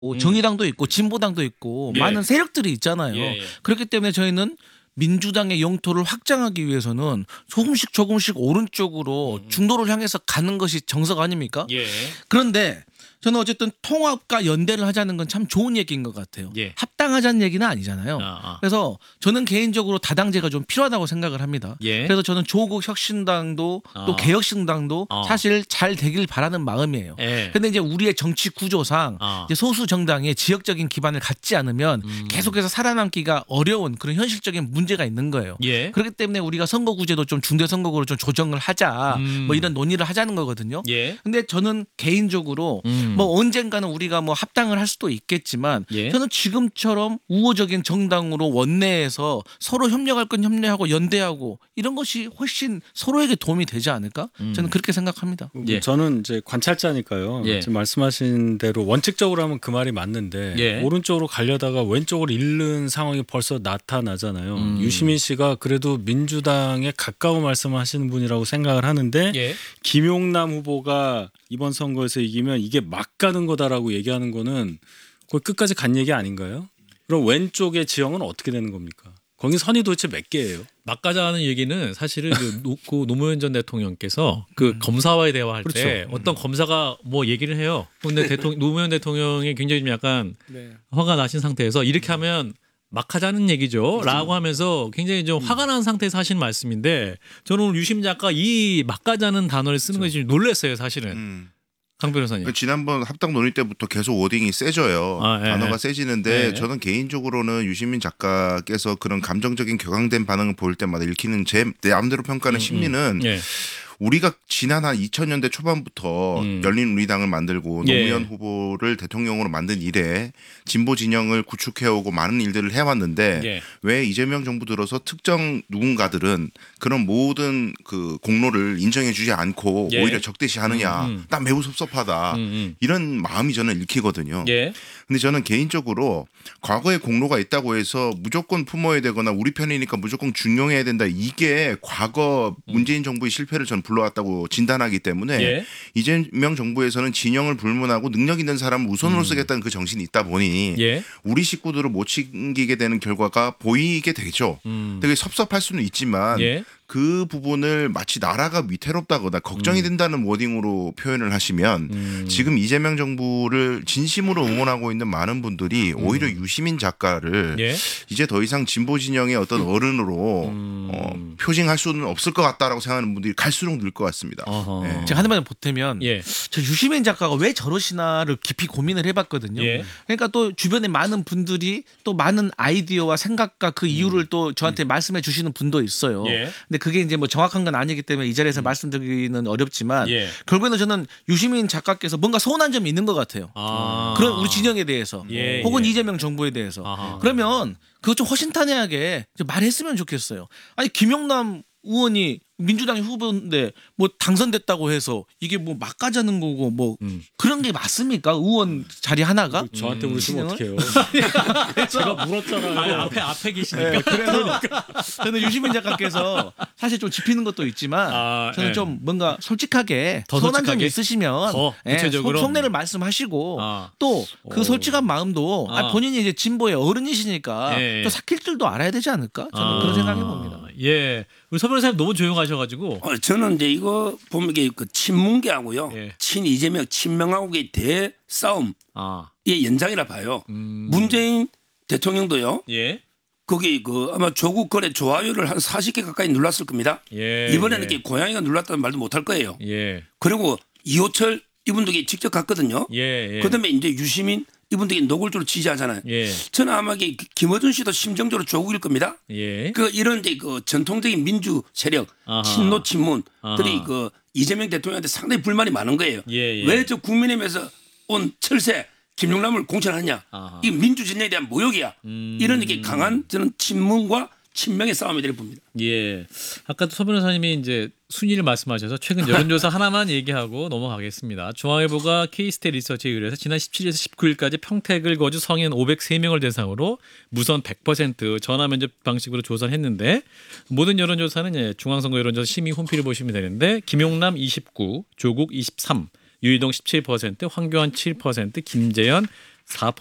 정의당도 있고 진보당도 있고 예. 많은 세력들이 있잖아요. 예. 그렇기 때문에 저희는 민주당의 영토를 확장하기 위해서는 조금씩 오른쪽으로 중도를 향해서 가는 것이 정석 아닙니까? 예. 그런데 저는 어쨌든 통합과 연대를 하자는 건 참 좋은 얘기인 것 같아요. 예. 합당하자는 얘기는 아니잖아요. 그래서 저는 개인적으로 다당제가 좀 필요하다고 생각을 합니다. 예. 그래서 저는 조국 혁신당도 또 개혁신당도 사실 잘 되길 바라는 마음이에요. 예. 근데 이제 우리의 정치 구조상 이제 소수 정당이 지역적인 기반을 갖지 않으면 계속해서 살아남기가 어려운 그런 현실적인 문제가 있는 거예요. 예. 그렇기 때문에 우리가 선거구제도 좀 중대선거구로 좀 조정을 하자 뭐 이런 논의를 하자는 거거든요. 예. 근데 저는 개인적으로 뭐 언젠가는 우리가 뭐 합당을 할 수도 있겠지만 예. 저는 지금처럼 우호적인 정당으로 원내에서 서로 협력할 건 협력하고 연대하고 이런 것이 훨씬 서로에게 도움이 되지 않을까? 저는 그렇게 생각합니다. 예. 저는 이제 관찰자니까요. 예. 지금 말씀하신 대로 원칙적으로 하면 그 말이 맞는데 예. 오른쪽으로 가려다가 왼쪽으로 잃는 상황이 벌써 나타나잖아요. 유시민 씨가 그래도 민주당에 가까운 말씀을 하시는 분이라고 생각을 하는데 예. 김용남 후보가 이번 선거에서 이기면 이게 막 가는 거다라고 얘기하는 거는 거의 끝까지 간 얘기 아닌가요? 그럼 왼쪽의 지형은 어떻게 되는 겁니까? 거기 선이 도대체 몇 개예요? 막가자는 얘기는 사실은 그 노무현 전 대통령께서 그 검사와의 대화할 그렇죠. 때 어떤 검사가 뭐 얘기를 해요. 근데 노무현 대통령이 굉장히 좀 약간 화가 나신 상태에서 이렇게 하면 막 하자는 얘기죠. 라고 하면서 굉장히 좀 화가 난 상태에서 하신 말씀인데 저는 오늘 유심 작가 이 막 가자는 단어를 쓰는 것이 좀 놀랐어요. 사실은. 강 변호사님. 지난번 합당 논의 때부터 계속 워딩이 세져요. 단어가 세지는데 저는 개인적으로는 유시민 작가께서 그런 감정적인 격앙된 반응을 보일 때마다 읽히는 제 나름대로 평가하는 심리는 우리가 지난 한 2000년대 초반부터 열린우리당을 만들고 노무현 후보를 대통령으로 만든 이래 진보 진영을 구축해오고 많은 일들을 해왔는데 왜 이재명 정부 들어서 특정 누군가들은 그런 모든 그 공로를 인정해주지 않고 오히려 적대시하느냐. 난 매우 섭섭하다. 이런 마음이 저는 읽히거든요. 근데 저는 개인적으로 과거에 공로가 있다고 해서 무조건 품어야 되거나 우리 편이니까 무조건 중용해야 된다. 이게 과거 문재인 정부의 실패를 저는 불러왔다고 진단하기 때문에 이재명 정부에서는 진영을 불문하고 능력 있는 사람을 우선으로 쓰겠다는 그 정신이 있다 보니 우리 식구들을 못 챙기게 되는 결과가 보이게 되죠. 되게 섭섭할 수는 있지만 그 부분을 마치 나라가 위태롭다거나 걱정이 된다는 워딩으로 표현을 하시면 지금 이재명 정부를 진심으로 응원하고 있는 많은 분들이 오히려 유시민 작가를 이제 더 이상 진보 진영의 어떤 어른으로 표징할 수는 없을 것 같다라고 생각하는 분들이 갈수록 늘 것 같습니다. 제가 하나만 보태면 저 유시민 작가가 왜 저러시나를 깊이 고민을 해봤거든요. 그러니까 또 주변에 많은 분들이 또 많은 아이디어와 생각과 그 이유를 또 저한테 말씀해 주시는 분도 있어요. 근데 그게 이제 뭐 정확한 건 아니기 때문에 이 자리에서 말씀드리기는 어렵지만 결국에는 저는 유시민 작가께서 뭔가 서운한 점이 있는 것 같아요. 그런 우리 진영에 대해서 혹은 이재명 정부에 대해서 그러면 그거 좀 허심탄회하게 말했으면 좋겠어요. 아니 김용남 의원이 민주당의 후보인데 뭐 당선됐다고 해서 이게 뭐 막 가자는 거고 뭐 그런 게 맞습니까? 의원 자리 하나가? 저한테 물으시면 어떡해요. 제가 물었잖아요. 앞에 계시니까. 그래서 저는 유시민 작가께서 사실 좀 짚히는 것도 있지만 저는 좀 뭔가 솔직하게 서운한 점이 있으시면 구체적으로 속내를 말씀하시고 또 그 솔직한 마음도 본인이 이제 진보의 어른이시니까 또 삭힐 줄도 알아야 되지 않을까? 저는 그런 생각해 봅니다. 우리 서 변호사님 너무 조용하셔가지고. 저는 이제 이거 보면 이게 그 친문계하고요, 친 이재명 친명하고의 대싸움의 연장이라 봐요. 문재인 대통령도요. 거기 그 아마 조국 거래 좋아요를 한 40개 가까이 눌렀을 겁니다. 이번에는 이렇게 고양이가 눌렀다는 말도 못할 거예요. 그리고 이호철 이분들이 직접 갔거든요. 그다음에 이제 유시민 이분들이 노골적으로 지지하잖아요. 저는 아마 김어준 씨도 심정적으로 조국일 겁니다. 그 이런 이제 그 전통적인 민주 세력, 친노 친문들이 그 이재명 대통령한테 상당히 불만이 많은 거예요. 왜 저 국민의힘에서 온 철새 김용남을 공천하냐? 이 민주 진영에 대한 모욕이야. 이런 이렇게 강한 저는 친문과 친명의 싸움이 될 봅니다. 아까도 서 변호사님이 이제 순위를 말씀하셔서 최근 여론조사 하나만 얘기하고 넘어가겠습니다. 중앙일보가 K스탯 리서치에 의뢰해서 지난 17일에서 19일까지 평택을 거주 성인 503명을 대상으로 무선 100% 전화 면접 방식으로 조사를 했는데 모든 여론조사는 중앙선거 여론조사 심의 홈피를 보시면 되는데 김용남 29, 조국 23, 유이동 17%, 황교안 7%, 김재현 4%